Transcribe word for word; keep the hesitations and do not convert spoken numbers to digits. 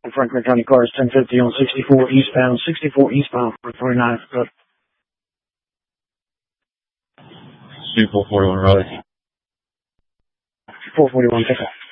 Franklin County cars ten fifty on sixty-four eastbound, sixty-four eastbound for twenty-nine. Good. Two four forty-one, Raleigh. four forty-one, take off.